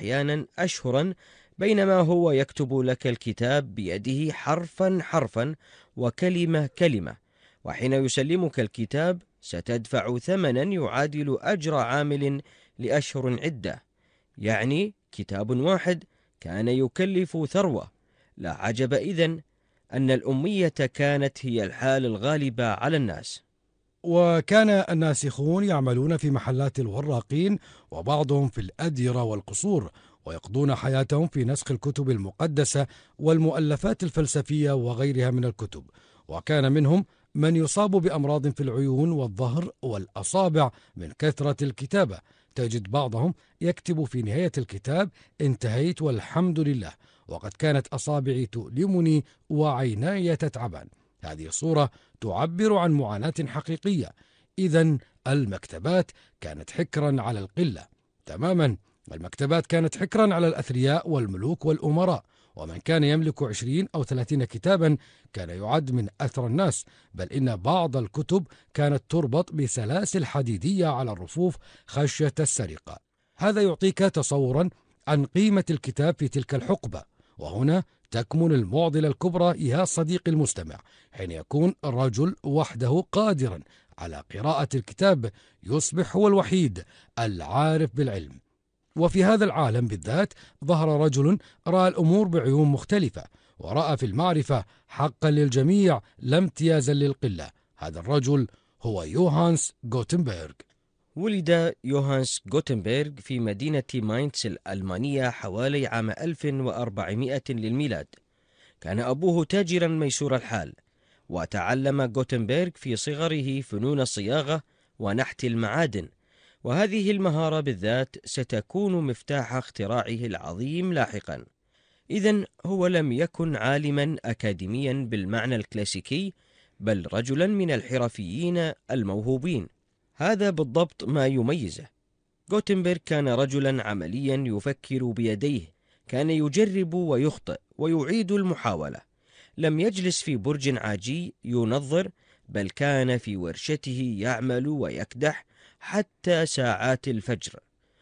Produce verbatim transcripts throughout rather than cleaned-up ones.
وأحيانا أشهرا، بينما هو يكتب لك الكتاب بيده حرفا حرفا وكلمة كلمة. وحين يسلمك الكتاب ستدفع ثمنا يعادل أجر عامل لأشهر عدة، يعني كتاب واحد كان يكلف ثروة. لا عجب إذن أن الأمية كانت هي الحال الغالبة على الناس. وكان الناسخون يعملون في محلات الوراقين وبعضهم في الأديرة والقصور، ويقضون حياتهم في نسخ الكتب المقدسة والمؤلفات الفلسفية وغيرها من الكتب. وكان منهم من يصاب بأمراض في العيون والظهر والأصابع من كثرة الكتابة. تجد بعضهم يكتب في نهاية الكتاب: انتهيت والحمد لله، وقد كانت أصابعي تؤلمني وعيناي تتعبان. هذه صورة تعبر عن معاناة حقيقية. إذن المكتبات كانت حكرا على القلة تماما. المكتبات كانت حكرا على الأثرياء والملوك والأمراء، ومن كان يملك عشرين أو ثلاثين كتابا كان يعد من أثرى الناس، بل إن بعض الكتب كانت تربط بسلاسل حديدية على الرفوف خشية السرقة. هذا يعطيك تصورا عن قيمة الكتاب في تلك الحقبة. وهنا تكمن المعضلة الكبرى يا صديقي المستمع. حين يكون الرجل وحده قادرا على قراءة الكتاب يصبح هو الوحيد العارف بالعلم. وفي هذا العالم بالذات ظهر رجل رأى الأمور بعيون مختلفة، ورأى في المعرفة حقا للجميع لا امتيازا للقلة. هذا الرجل هو يوهانس غوتنبرغ. ولد يوهانس غوتنبرغ في مدينة ماينتس الألمانية حوالي عام ألف وأربعمائة للميلاد. كان أبوه تاجرا ميسور الحال، وتعلم غوتنبرغ في صغره فنون الصياغة ونحت المعادن، وهذه المهارة بالذات ستكون مفتاح اختراعه العظيم لاحقا. إذن هو لم يكن عالما أكاديميا بالمعنى الكلاسيكي، بل رجلا من الحرفيين الموهوبين. هذا بالضبط ما يميزه. غوتنبرغ كان رجلا عمليا يفكر بيديه، كان يجرب ويخطئ ويعيد المحاولة. لم يجلس في برج عاجي ينظر، بل كان في ورشته يعمل ويكدح حتى ساعات الفجر.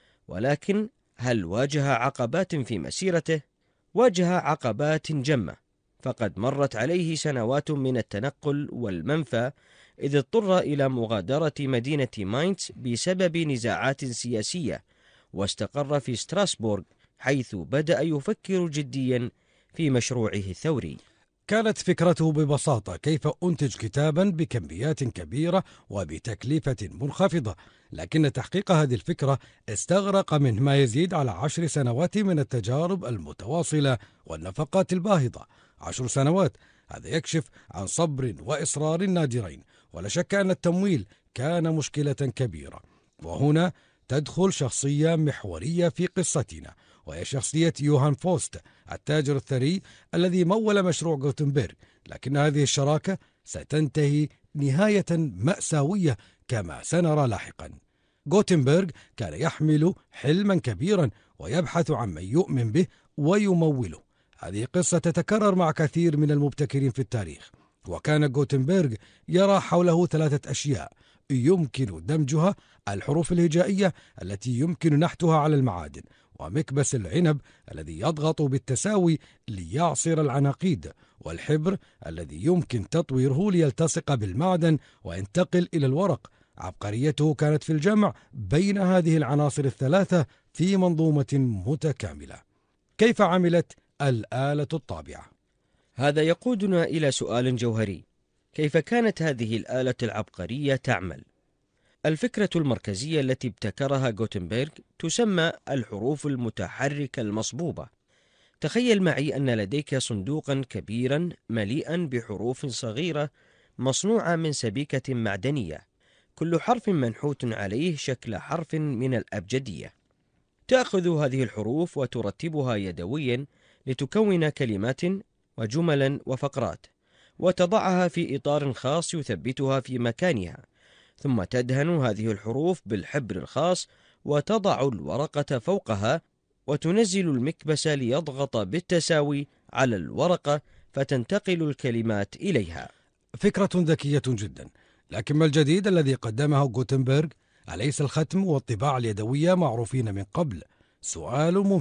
ولكن هل واجه عقبات في مسيرته؟ واجه عقبات جمة، فقد مرت عليه سنوات من التنقل والمنفى، إذ اضطر إلى مغادرة مدينة ماينتس بسبب نزاعات سياسية، واستقر في ستراسبورغ، حيث بدأ يفكر جديا في مشروعه الثوري. كانت فكرته ببساطة: كيف أنتج كتابا بكميات كبيرة وبتكلفة منخفضة. لكن تحقيق هذه الفكرة استغرق منه ما يزيد على عشر سنوات من التجارب المتواصلة والنفقات الباهظة. عشر سنوات، هذا يكشف عن صبر وإصرار نادرين. ولا شك أن التمويل كان مشكلة كبيرة. وهنا تدخل شخصية محورية في قصتنا، وهي شخصية يوهان فوست، التاجر الثري الذي مول مشروع غوتنبرغ. لكن هذه الشراكة ستنتهي نهاية مأساوية كما سنرى لاحقا. غوتنبرغ كان يحمل حلما كبيرا ويبحث عن من يؤمن به ويموله. هذه قصة تتكرر مع كثير من المبتكرين في التاريخ. وكان غوتنبرغ يرى حوله ثلاثة أشياء يمكن دمجها: الحروف الهجائية التي يمكن نحتها على المعادن، ومكبس العنب الذي يضغط بالتساوي ليعصر العناقيد، والحبر الذي يمكن تطويره ليلتصق بالمعدن وينتقل إلى الورق. عبقريته كانت في الجمع بين هذه العناصر الثلاثة في منظومة متكاملة. كيف عملت الآلة الطابعة؟ هذا يقودنا إلى سؤال جوهري: كيف كانت هذه الآلة العبقرية تعمل؟ الفكرة المركزية التي ابتكرها غوتنبرغ تسمى الحروف المتحركة المصبوبة. تخيل معي أن لديك صندوقا كبيرا مليئا بحروف صغيرة مصنوعة من سبيكة معدنية، كل حرف منحوت عليه شكل حرف من الأبجدية. تأخذ هذه الحروف وترتبها يدويا لتكون كلمات وجملا وفقرات، وتضعها في إطار خاص يثبتها في مكانها، ثم تدهن هذه الحروف بالحبر الخاص وتضع الورقة فوقها، وتنزل المكبس ليضغط بالتساوي على الورقة فتنتقل الكلمات إليها. فكرة ذكية جدا. لكن ما الجديد الذي قدمه غوتنبرغ؟ أليس الختم والطباعة اليدوية معروفين من قبل؟ سؤال